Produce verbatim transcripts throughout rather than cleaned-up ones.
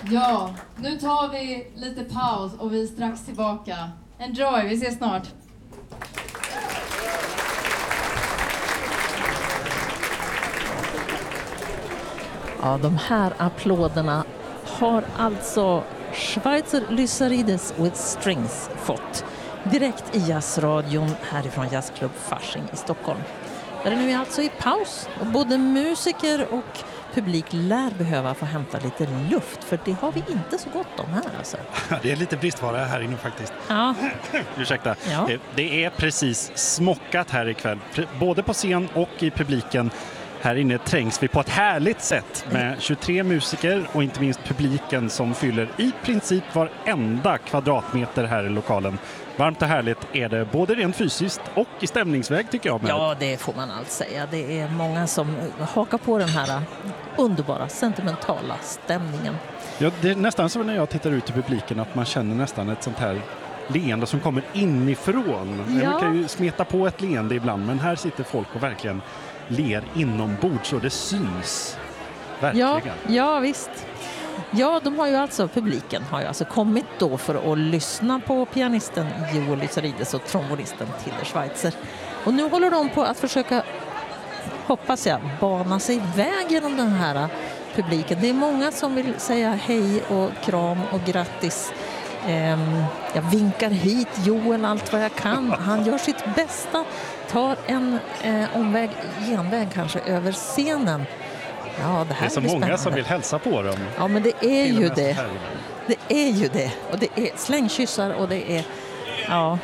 Ja, nu tar vi lite paus och vi är strax tillbaka. Enjoy, vi ses snart. Ja, de här applåderna har alltså Schweitzer Lysarides with Strings fått direkt i jazzradion härifrån Jazzklubb Fasching i Stockholm. Där det nu är alltså i paus och både musiker och publik lär behöva få hämta lite luft, för det har vi inte så gott om här alltså. Det är lite bristvara här inne faktiskt. Ja. Ursäkta. Ja. Det, det är precis smockat här ikväll, både på scen och i publiken. Här inne trängs vi på ett härligt sätt med tjugotre musiker och inte minst publiken som fyller i princip varenda kvadratmeter här i lokalen. Varmt och härligt är det både rent fysiskt och i stämningsväg tycker jag. Med. Ja, det får man allt säga. Det är många som hakar på den här underbara, sentimentala stämningen. Ja, det är nästan så när jag tittar ut i publiken att man känner nästan ett sånt här leende som kommer inifrån. Ja. Man kan ju smeta på ett leende ibland, men här sitter folk och verkligen ler inombords så det syns. Verkligen. Ja, ja visst. Ja, de har ju alltså, publiken har ju alltså kommit då för att lyssna på pianisten Joel Lysarides och trombonisten Tilde Schweitzer. Och nu håller de på att försöka, hoppas jag, bana sig iväg genom den här publiken. Det är många som vill säga hej och kram och grattis. Ehm, jag vinkar hit Joel allt vad jag kan. Han gör sitt bästa, tar en eh, omväg, genväg kanske över scenen. Ja, det, här det är så blir många spännande. som vill hälsa på dem. Ja, men det är ju det. Här. Det är ju det. Och det är slängkyssar och det är... Ja.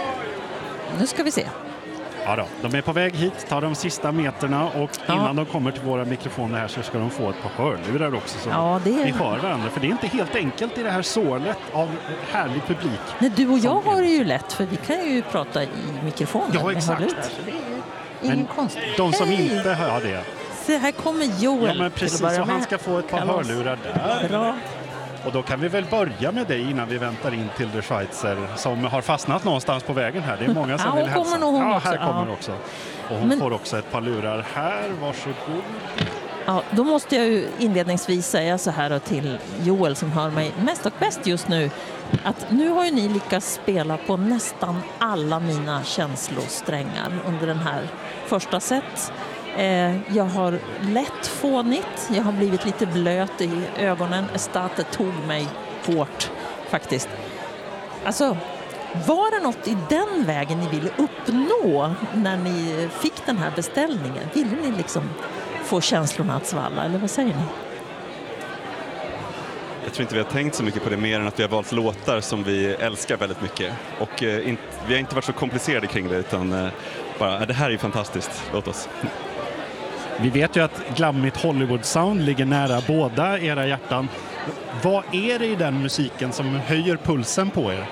Nu ska vi se. Ja då, de är på väg hit, tar de sista meterna och Ja. innan de kommer till våra mikrofoner här så ska de få ett par hörlurar också så Ja, det är- vi hör varandra. För det är inte helt enkelt i det här sålet av härlig publik. Nej, du och jag Som- har det ju lätt, för vi kan ju prata i mikrofonen. Ja, med exakt. hörlurar, så det är ju ingen Men konst. de som Hej! inte hör det. Se, här kommer Joel. Ja, men till precis, att börja och han med. ska få ett par Kalas. hörlurar där. Bra. Och då kan vi väl börja med dig innan vi väntar in till de Schweitzer som har fastnat någonstans på vägen här. Det är många som Ja, vill hon hälsa. kommer nog hon ja, också. här kommer Ja. också. Och hon Men- får också ett par lurar här. Varsågod. Ja, då måste jag ju inledningsvis säga så här till Joel som hör mig mest och bäst just nu, att nu har ju ni lyckats spela på nästan alla mina känslosträngar under den här första set. Eh, jag har lätt fånigt, jag har blivit lite blöt i ögonen. Estate tog mig hårt faktiskt. Alltså, var det något i den vägen ni ville uppnå när ni fick den här beställningen? Ville ni liksom få känslorna att svalla, eller vad säger ni? Jag tror inte vi har tänkt så mycket på det mer än att vi har valt låtar som vi älskar väldigt mycket. Och eh, inte, vi har inte varit så komplicerade kring det utan eh, bara, det här är ju fantastiskt, låt oss. Vi vet ju att glammigt Hollywood-sound ligger nära båda era hjärtan. Vad är det i den musiken som höjer pulsen på er?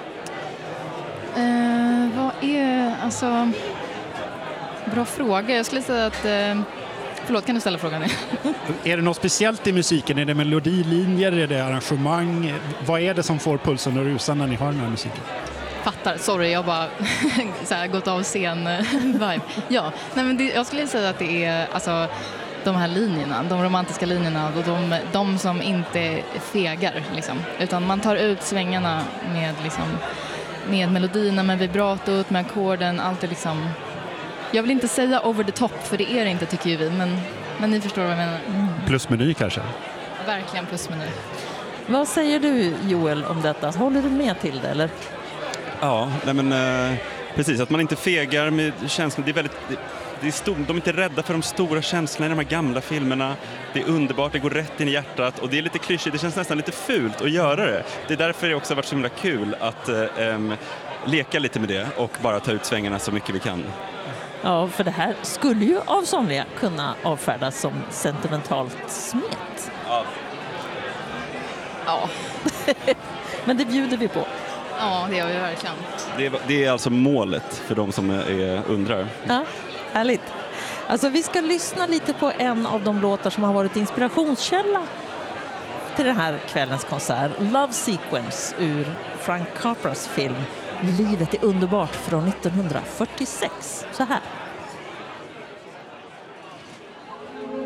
Eh, vad är, alltså, bra fråga. Jag skulle säga att, eh, förlåt, kan du ställa frågan nu? Är det något speciellt i musiken? Är det melodilinjer? Är det arrangemang? Vad är det som får pulsen att rusa när ni hör den här musiken? Fattar, sorry, jag har bara så här, gått av scen-vibe. Ja, nej, men det, jag skulle säga att det är alltså, de här linjerna, de romantiska linjerna och de, de som inte fegar, liksom. Utan man tar ut svängarna med, liksom, med melodierna, med vibratot, med ackorden, allt är liksom... Jag vill inte säga over the top, för det är det inte tycker ju vi, men, men ni förstår vad jag menar. Plusmeny kanske? Verkligen plusmeny. Vad säger du, Joel, om detta? Håller du med till det, eller? Ja, nej men eh, precis, att man inte fegar med känslor. Det är väldigt, det, det är stor, de är inte rädda för de stora känslorna i de här gamla filmerna. Det är underbart, det går rätt in i hjärtat och det är lite klyschigt, det känns nästan lite fult att göra det. Det är därför det också har varit så himla kul att eh, äm, leka lite med det och bara ta ut svängarna så mycket vi kan. Ja, för det här skulle ju av somliga kunna avfärdas som sentimentalt smet. Ja. Ja, Men det bjuder vi på. ja det gör vi verkligen. Det, är, det är alltså målet för de som är, undrar. Ja, härligt. Alltså, vi ska lyssna lite på en av de låtar som har varit inspirationskälla till den här kvällens konsert. Love Sequence ur Frank Capras film Livet är underbart från nittonhundrafyrtiosex. Så här.